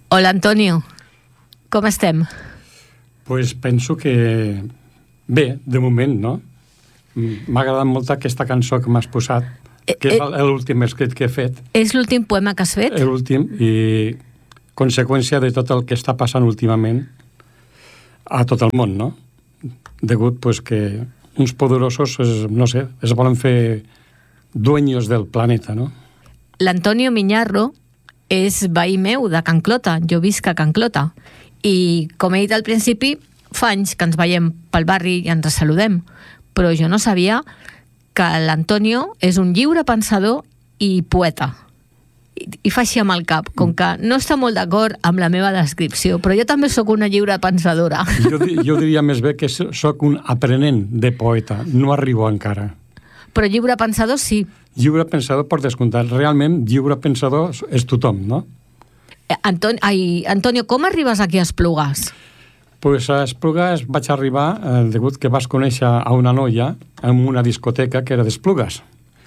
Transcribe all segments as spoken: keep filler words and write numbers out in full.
Hola, Antonio. Com estem? Pues penso que bé, de moment, no? M'ha agradat molt aquesta cançó que m'has posat, que és l'últim escrit que he fet. És l'últim poema que has fet? L'últim, i conseqüència de tot el que està passant últimament a tot el món, no? Degut pues, que uns poderosos, es, no sé, es volen fer dueños del planeta, no? L'Antonio Miñarro és veí meu de Can Clota. Jo visc a Can Clota. I, com he dit al principi, fa anys que ens veiem pel barri i ens saludem. Però jo no sabia que l'Antonio és un lliure pensador i poeta. I, i fa així amb el cap, com que no està molt d'acord amb la meva descripció, però jo també sóc una lliure pensadora. Jo, jo diria més bé que sóc un aprenent de poeta, no arribo encara. Però lliure pensador sí. Lliure pensador, per descomptat. Realment, lliure pensador és tothom, no? Anton... Ai, Antonio, com arribes aquí a Esplugues? Pues a Esplugues vaig arribar eh, degut que vas conèixer a una noia en una discoteca que era d'Esplugues.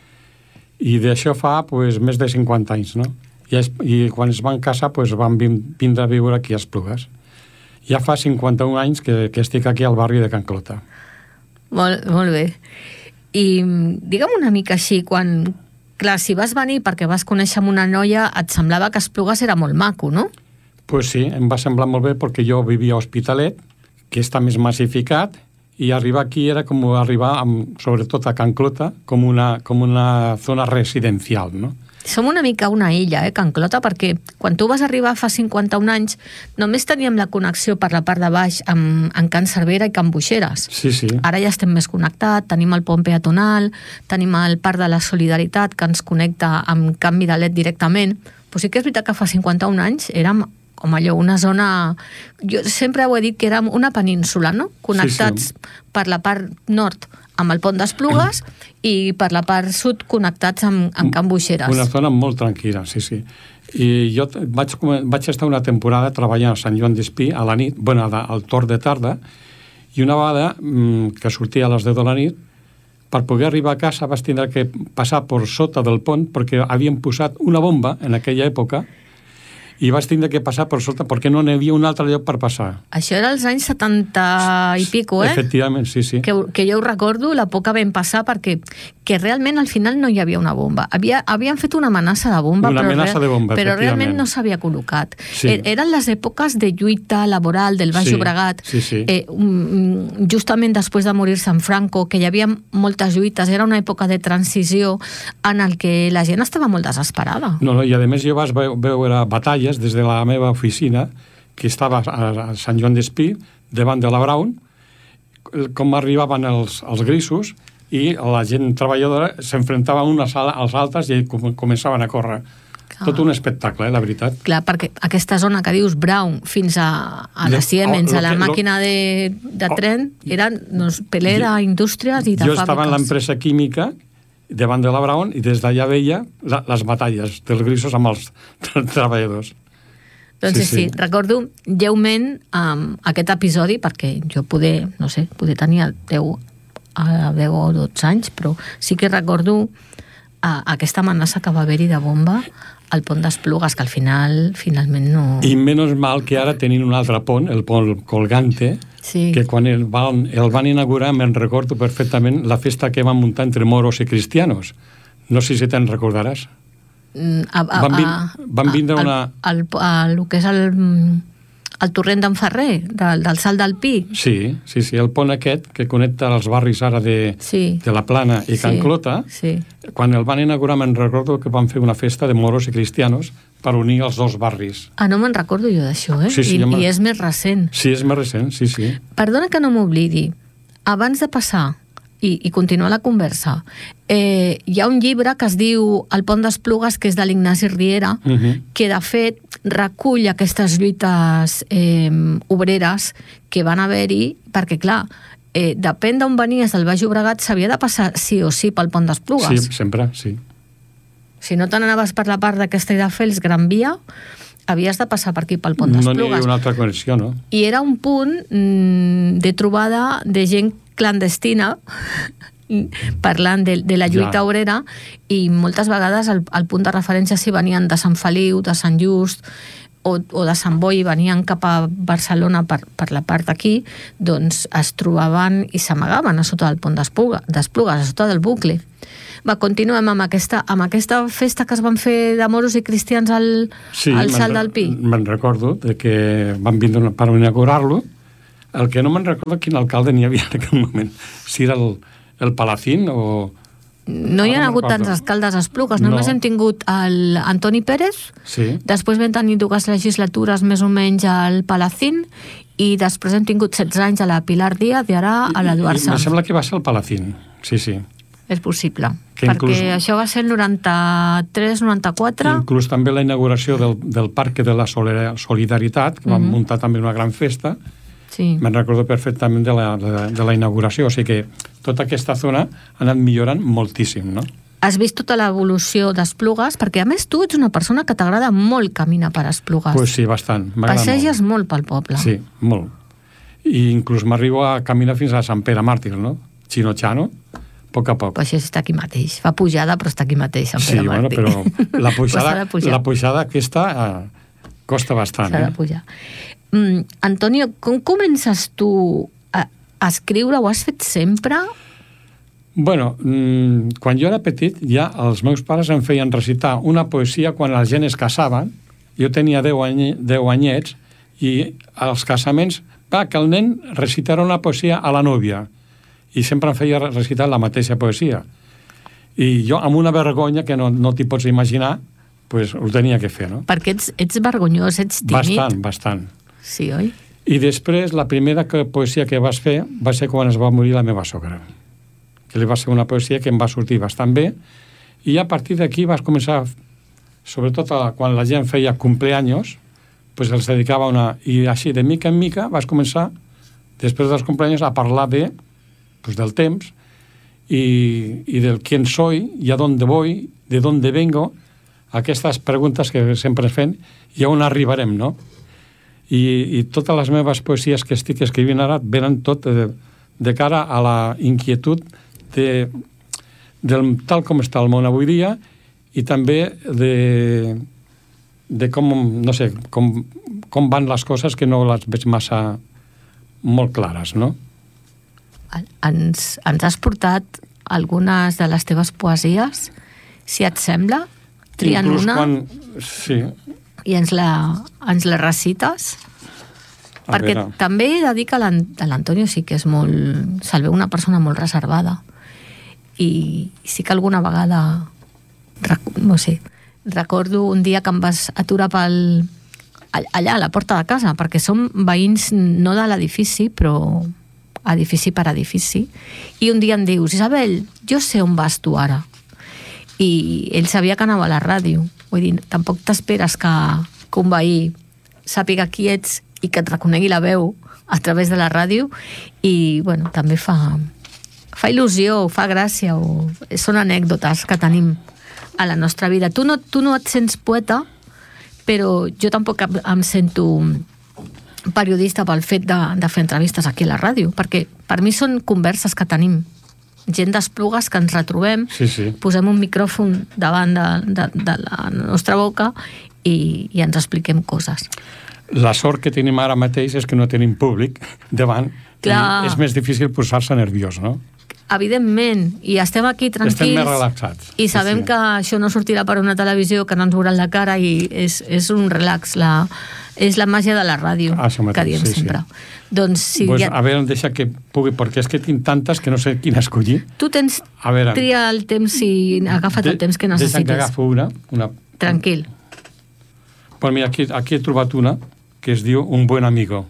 I d'això fa pues, més de cinquanta anys, no? I, es, i quan es van casar pues, van vindre a viure aquí a Esplugues. Ja fa cinquanta-un anys que, que estic aquí al barri de Can Clota. Molt, molt bé. I digue'm una mica així, quan... Clar, si vas venir perquè vas conèixer amb una noia, et semblava que Esplugues era molt maco, no? Pues sí, em va semblar molt bé perquè jo vivia a Hospitalet, que està més massificat, i arribar aquí era com arribar, amb, sobretot a Can Clota, com una, com una zona residencial, no? Som una mica una illa, eh, Can Clota, perquè quan tu vas arribar fa cinquanta-un anys només teníem la connexió per la part de baix amb, amb Can Cervera i Can Boixeres. Sí, sí. Ara ja estem més connectats, tenim el pont peatonal, tenim el Parc de la Solidaritat que ens connecta amb Can Midalet directament. Però sí que és veritat que fa cinquanta-un anys érem com allò, una zona... Jo sempre ho he dit que érem una península, no? Connectats sí, sí. per la part nord amb el pont d'Esplugues i per la part sud connectats amb, amb Can Boixeres. Una zona molt tranquil·la, sí, sí. I jo vaig, vaig estar una temporada treballant a Sant Joan d'Espí a la nit, bueno, al torn de tarda, i una vegada que sortia a les deu de la nit, per poder arribar a casa vas tindre que passar per sota del pont perquè havien posat una bomba en aquella època i vas tindre que passar per sota perquè no n'hi havia un altre lloc per passar. Això era als anys setanta i pico, eh? Efectivament, sí, sí. Que, que jo ho recordo, la por que vam passar, perquè que realment al final no hi havia una bomba. Havia, havien fet una amenaça de bomba, una però, amenaça de bomba, però realment no s'havia col·locat. Sí. Eren les èpoques de lluita laboral del Baix sí, Llobregat, sí, sí. Eh, justament després de morir-se en Franco, que hi havia moltes lluites, era una època de transició en el que la gent estava molt desesperada. No, no, i a més jo vas veure batalles des de la meva oficina, que estava a Sant Joan d'Espí, davant de la Brown, com arribaven els, els grisos, i la gent treballadora s'enfrontava unes als altres i començaven a córrer. Clar. Tot un espectacle, eh, la veritat. Clar, perquè aquesta zona que dius Brown fins a, a la Siemens, a la que, màquina de, de tren, eren doncs, Pelera, jo, indústries i de jo fàbriques. Jo estava en l'empresa química davant de la Brown i des d'allà veia la, les batalles dels grisos amb els treballadors. Doncs sí, sí, sí. recordo lleument um, aquest episodi, perquè jo poder, no sé, poder tenia deu o dotze anys, però sí que recordo uh, aquesta amenaça que va haver-hi de bomba al pont d'Esplugues, que al final, finalment no... I menys mal que ara tenim un altre pont, el pont Colgante, sí. que quan el van, el van inaugurar me'n recordo perfectament la festa que van muntar entre moros i cristianos. No sé si te'n recordaràs. A, a, van, vin, van vindre a, una... El, el, el, el que és el, el torrent d'en Ferrer, del, del Salt del Pi. Sí, sí, sí, el pont aquest que connecta els barris ara de, sí. de la Plana i Can sí. Clota, sí. quan el van inaugurar me'n recordo que van fer una festa de moros i cristianos per unir els dos barris. Ah, no me'n recordo jo d'això, eh? Sí, sí, I, I és més recent. Sí, és més recent, sí, sí. Perdona que no m'oblidi. Abans de passar i, i continuar la conversa, eh, hi ha un llibre que es diu El pont d'Esplugues, que és de l'Ignasi Riera, uh-huh. que de fet recull aquestes lluites eh, obreres que van haver-hi, perquè clar, eh, depèn d'on venies del Baix Llobregat, s'havia de passar sí o sí pel pont d'Esplugues. Sí, sempre, sí. Si no te n'anaves per la part de Castelldefels, Gran Via, havies de passar per aquí pel pont d'Esplugues. No n'hi havia una altra connexió, no? I era un punt mm, de trobada de gent clandestina parlant de, de la lluita ja. obrera, i moltes vegades el, el punt de referència s'hi venien de Sant Feliu, de Sant Just, o, o de Sant Boi venien cap a Barcelona per, per la part d'aquí, doncs es trobaven i s'amagaven a sota del pont d'Esplugues, a sota del bucle. Va, continuem amb aquesta, amb aquesta festa que es van fer de moros i cristians al, sí, al Salt del Pi. Me'n recordo de que van vindre per inaugurar-lo. El que no me'n recordo quin alcalde n'hi havia en aquell moment. Si era el, el Palacín o... No hi ha hagut tants alcaldes a Esplugues, només no. hem tingut el Antoni Pérez, sí. Després vam tenir dues legislatures més o menys al Palacín, i després hem tingut setze anys a la Pilar Díaz i ara a l'Eduard Sanz. Em sembla que va ser el Palacín, sí, sí. És possible, que perquè inclús, això va ser el noranta-tres noranta-quatre. Inclús també la inauguració del, del Parc de la Solidaritat, que van mm-hmm. muntar també una gran festa. Sí. Me'n recordo perfectament de la, de, de la inauguració, o sigui que tota aquesta zona ha anat millorant moltíssim, no? Has vist tota l'evolució d'Esplugues? Perquè a més tu ets una persona que t'agrada molt caminar per Esplugues. Pues sí, bastant. Passeges molt. molt pel poble. Sí, molt. I inclús m'arribo a caminar fins a Sant Pere Màrtir, no? Chino-Chano, a poc a poc. Pues això està aquí mateix. Fa pujada, però està aquí mateix, Sant Pere sí, Màrtir. Sí, bueno, però la pujada, pues la pujada aquesta eh, costa bastant. S'ha de pujar. Mm, Antonio, com comences tu a, a escriure? Ho has fet sempre? Bueno, mmm, quan jo era petit, ja els meus pares em feien recitar una poesia quan la gent es casava. Jo tenia deu, any, deu anyets i als casaments va que el nen recitara una poesia a la núvia i sempre em feia recitar la mateixa poesia. I jo, amb una vergonya que no, no t'hi pots imaginar, pues, ho tenia que fer, no? Perquè ets, ets vergonyós, ets tímid. Bastant, bastant. Sí, oi? I després, la primera que, poesia que vas fer va ser quan es va morir la meva sogra, que li va ser una poesia que em va sortir bastant bé, i a partir d'aquí vas començar, sobretot a, quan la gent feia cumpleaños, pues els dedicava una... I així, de mica en mica, vas començar, després dels cumpleaños, a parlar de, pues, del temps, i, i del quién soy, y a dónde voy, de dónde vengo, aquestes preguntes que sempre es fem, i on arribarem, no? I, i totes les meves poesies que estic escrivint ara venen tot de, de cara a la inquietud de, del tal com està el món avui dia i també de, de com, no sé, com, com van les coses que no les veig massa molt clares, no? Ens, ens has portat algunes de les teves poesies, si et sembla, triant inclús una quan, sí. i ens la, ens la recites? A perquè veure. també he de dir que l'Antonio sí que és molt... se'l veu una persona molt reservada i sí que alguna vegada no sé, recordo un dia que em vas aturar pel, allà a la porta de casa, perquè som veïns no de l'edifici, però edifici per edifici, i un dia em dius, Isabel, jo sé on vas tu ara. I ell sabia que anava a la ràdio. Vull dir, tampoc t'esperes que, que un veí sàpiga qui ets i que et reconegui la veu a través de la ràdio, i bueno, també fa, fa il·lusió, fa gràcia, o són anècdotes que tenim a la nostra vida. Tu no, tu no et sents poeta, però jo tampoc em sento periodista pel fet de, de fer entrevistes aquí a la ràdio, perquè per mi són converses que tenim. Gent d'Esplugues que ens retrobem, sí, sí. posem un micròfon davant de, de, de la nostra boca i, i ens expliquem coses. La sort que tenim ara mateix és que no tenim públic davant. Clar. I és més difícil posar-se nerviós, no? Evidentment, i estem aquí tranquils. Estem més relaxats. I sabem sí, sí. que això no sortirà per una televisió, que no ens veuran la cara, i és, és un relax, la, és la màgia de la ràdio, ah, mateix, que diem sí, sempre. Sí. Doncs sí, pues, ja... A veure, deixa que pugui, perquè és que tinc tantes que no sé quina escollir. Tu tens, a veure, tria el temps i agafa't de, el temps que necessites. Deixa'm que agafo una. una... Tranquil. Pues mira, aquí, aquí he trobat una que es diu Un buen amigo.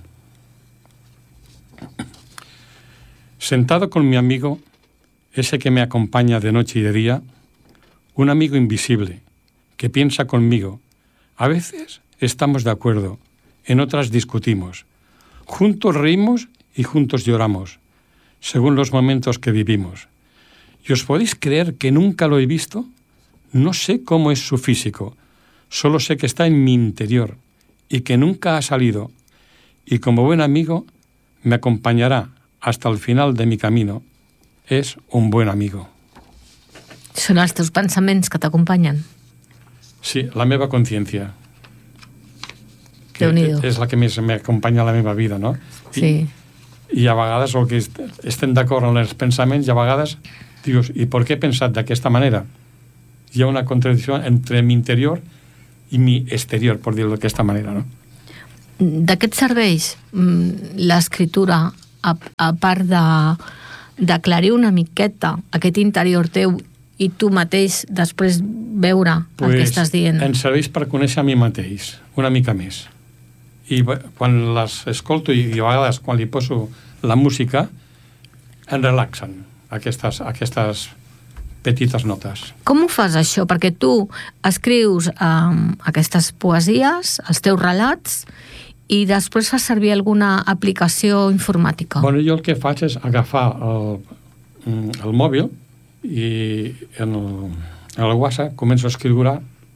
Sentado con mi amigo, ese que me acompaña de noche y de día, un amigo invisible que piensa conmigo. A veces estamos de acuerdo, en otras discutimos. Juntos reímos y juntos lloramos, según los momentos que vivimos. ¿Y os podéis creer que nunca lo he visto? No sé cómo es su físico, solo sé que está en mi interior y que nunca ha salido. Y como buen amigo, me acompañará hasta el final de mi camino. És un buen amigo. Són els teus pensaments que t'acompanyen? Sí, la meva consciència. que és la que més m'acompanya a la meva vida, no? I, Sí. I a vegades el que est estem d'acord amb els pensaments i a vegades dius, i per què he pensat d'aquesta manera? Hi ha una contradicció entre mi interior i mi exterior, per dir-ho d'aquesta manera, no? D'aquests serveis, l'escriptura, a, a part de d'aclarir una miqueta aquest interior teu i tu mateix després veure pues, el que estàs dient. Em serveix per conèixer a mi mateix, una mica més. I quan les escolto i, i a vegades quan li poso la música, em relaxen aquestes, aquestes petites notes. Com ho fas, això? Perquè tu escrius um, aquestes poesies, els teus relats, i després fas servir alguna aplicació informàtica. Bueno, jo el que faig és agafar el, el mòbil i en el, en el WhatsApp començo a escriure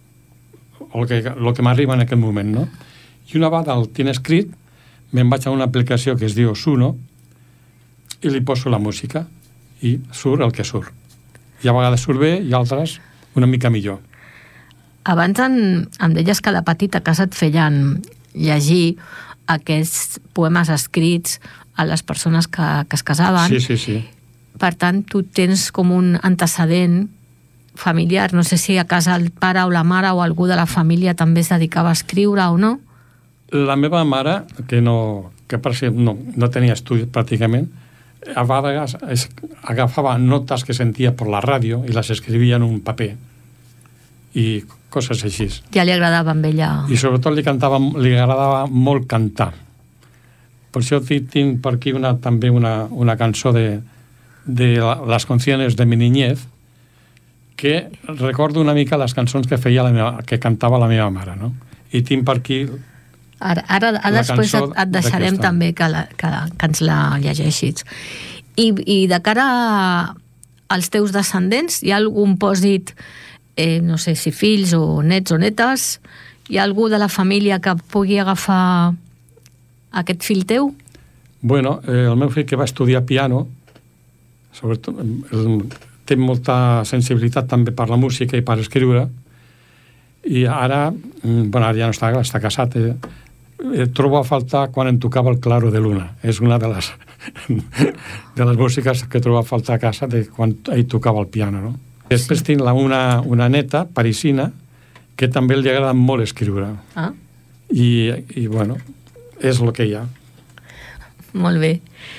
el que, el que m'arriba en aquell moment, no? I una vegada el tinc escrit, me'n vaig a una aplicació que es diu Suno i li poso la música i surt el que surt. I a vegades surt bé i altres una mica millor. Abans en, em deies que de petita a casa et feien llegir aquests poemes escrits a les persones que, que es casaven. Sí, sí, sí. Per tant, tu tens com un antecedent familiar. No sé si a casa el pare o la mare o algú de la família també es dedicava a escriure o no. La meva mare, que no, que per ser, no, no tenia estudis pràcticament, a vegades es, agafava notes que sentia per la ràdio i les escrivia en un paper. I coses així. Ja li agradava amb ella. I sobretot li, cantava, li agradava molt cantar. Per això tinc per aquí una, també una, una cançó de, de les canciones de mi niñez que recordo una mica les cançons que feia la meva, que cantava la meva mare, no? I tinc per aquí ara, ara, ara després et, et deixarem també que, la, que, que ens la llegeixis. I, i de cara als teus descendents, hi ha algun pòsit, eh, no sé si fills o nets o netes, hi ha algú de la família que pugui agafar aquest fill teu? Bueno, eh, el meu fill que va estudiar piano, sobretot, el, té molta sensibilitat també per la música i per escriure, i ara, bueno, ara ja no està, està casat, eh, eh, trobo a faltar quan em tocava el Claro de Luna. És una de les, de les músiques que trobo a faltar a casa de quan ell tocava el piano, no? Després tinc la, una, una neta parisina que també li agrada molt escriure. Ah. I, i bueno, és el que hi ha. Molt bé.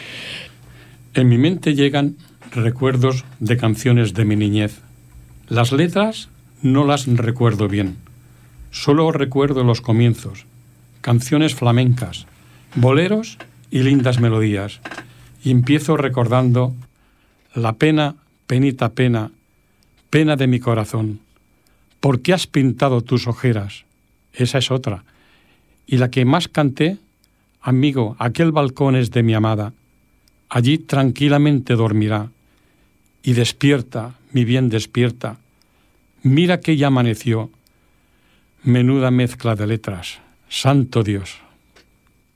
En mi mente llegan recuerdos de canciones de mi niñez. Las letras no las recuerdo bien. Solo recuerdo los comienzos, canciones flamencas, boleros y lindas melodías. Y empiezo recordando la pena, penita pena, pena de mi corazón. ¿Por qué has pintado tus ojeras? Esa es otra. Y la que más canté, amigo, aquel balcón es de mi amada. Allí tranquilamente dormirá. Y despierta, mi bien despierta. Mira que ya amaneció. Menuda mezcla de letras. Santo Dios.